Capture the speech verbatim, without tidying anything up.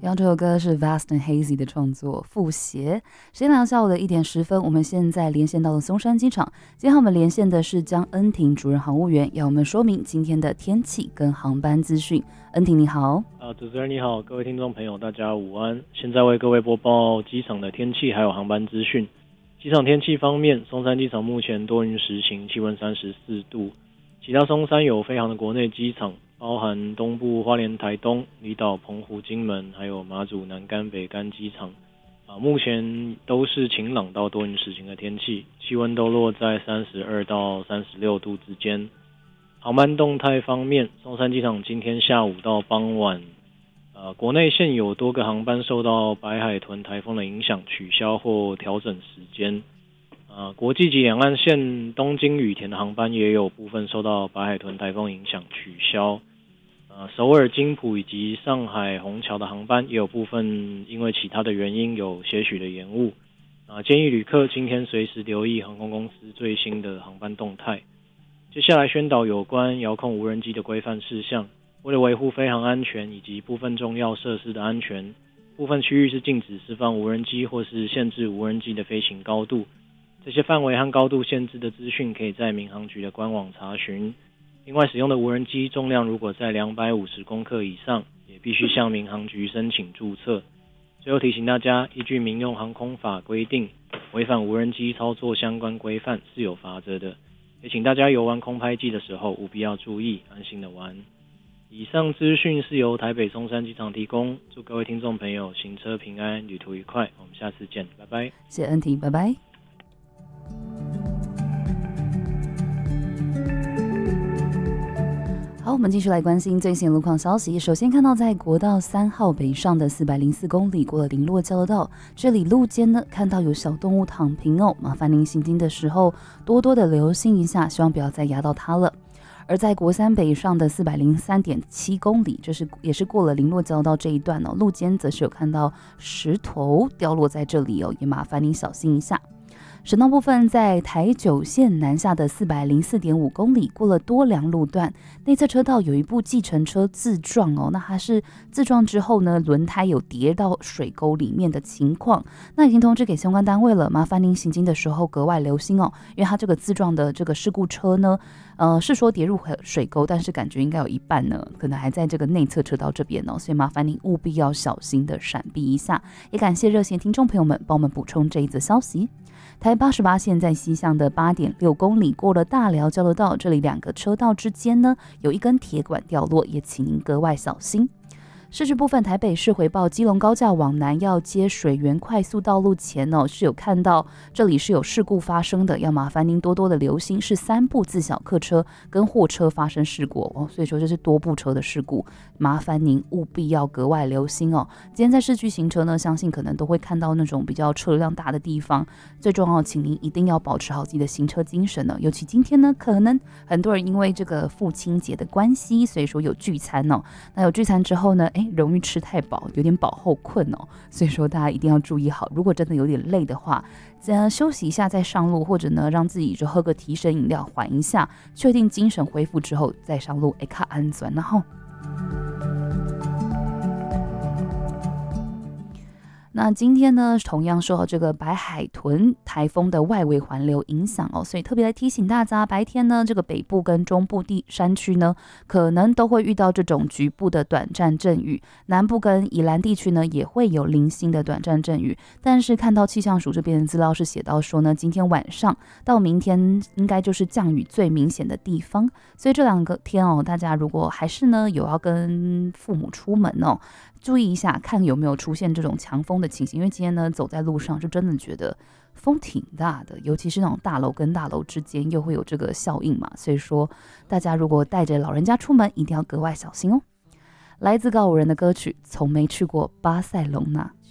刚刚这首歌是 Vast and Hazy 的创作《复写》。时间来到下午的一点十分，我们现在连线到了松山机场。今天我们连线的是江恩婷主任航务员，要我们说明今天的天气跟航班资讯。恩婷你好。 啊，主持人你好，各位听众朋友大家午安。现在为各位播报机场的天气还有航班资讯。机场天气方面，松山机场目前多云时晴，气温三十四度。其他松山有飞航的国内机场，包含东部花莲、台东、离岛、澎湖、金门，还有马祖、南竿、北竿机场。啊，目前都是晴朗到多云时晴的天气，气温都落在三十二到三十六度之间。航班动态方面，松山机场今天下午到傍晚，呃，国内现有多个航班受到白海豚台风的影响，取消或调整时间。呃，国际及两岸线东京羽田的航班也有部分受到白海豚台风影响取消。呃，首尔金浦以及上海虹桥的航班也有部分因为其他的原因有些许的延误。啊、呃，建议旅客今天随时留意航空公司最新的航班动态。接下来宣导有关遥控无人机的规范事项。为了维护飞航安全以及部分重要设施的安全，部分区域是禁止释放无人机或是限制无人机的飞行高度。这些范围和高度限制的资讯可以在民航局的官网查询。另外，使用的无人机重量如果在两百五十公克以上，也必须向民航局申请注册。最后提醒大家，依据民用航空法规定，违反无人机操作相关规范是有罚则的。也请大家游玩空拍机的时候务必要注意，安心的玩。以上资讯是由台北松山机场提供，祝各位听众朋友行车平安，旅途愉快。我们下次见，拜拜。 谢谢恩婷，拜拜。好，我们继续来关心最新路况消息。首先看到在国道三号北上的四百零四公里过了林落交流道，这里路肩呢看到有小动物躺平哦，麻烦您行经的时候多多的留心一下，希望不要再压到它了。而在国三北上的四百零三点七公里，这是也是过了林落交流道这一段哦，路肩则是有看到石头掉落在这里哦，也麻烦您小心一下。省道部分，在台九线南下的四百零四点五公里，过了多良路段，内侧车道有一部计程车自撞哦，那它是自撞之后呢，轮胎有跌到水沟里面的情况，那已经通知给相关单位了，麻烦您行经的时候格外留心哦，因为它这个自撞的这个事故车呢，呃，是说跌入水沟，但是感觉应该有一半呢，可能还在这个内侧车道这边哦，所以麻烦您务必要小心的闪避一下，也感谢热线听众朋友们帮我们补充这一则消息。台八十八线在西向的 八点六公里，过了大寮交流道，这里两个车道之间呢有一根铁管掉落，也请您格外小心。市区部分，台北市回报基隆高架往南要接水源快速道路前哦，是有看到这里是有事故发生的，要麻烦您多多的留心，是三部自小客车跟货车发生事故哦，所以说这是多部车的事故，麻烦您务必要格外留心哦。今天在市区行车呢，相信可能都会看到那种比较车辆大的地方，最重要，请您一定要保持好自己的行车精神呢。尤其今天呢，可能很多人因为这个父亲节的关系，所以说有聚餐哦。那有聚餐之后呢，哎。容易吃太饱，有点饱后困哦，所以说大家一定要注意好。如果真的有点累的话，呃，休息一下再上路，或者呢让自己就喝个提神饮料缓一下，确定精神恢复之后再上路，哎，较安全然后。那今天呢，同样受到这个白海豚台风的外围环流影响哦，所以特别来提醒大家，白天呢，这个北部跟中部地山区呢，可能都会遇到这种局部的短暂阵雨，南部跟宜兰地区呢，也会有零星的短暂阵雨。但是看到气象署这边的资料是写到说呢，今天晚上到明天应该就是降雨最明显的地方，所以这两个天哦，大家如果还是呢有要跟父母出门哦，注意一下，看有没有出现这种强风的情形，因为今天呢走在路上是真的觉得风挺大的，尤其是那种大楼跟大楼之间又会有这个效应嘛，所以说大家如果带着老人家出门，一定要格外小心哦。来自告五人的歌曲《从没去过巴塞隆纳》。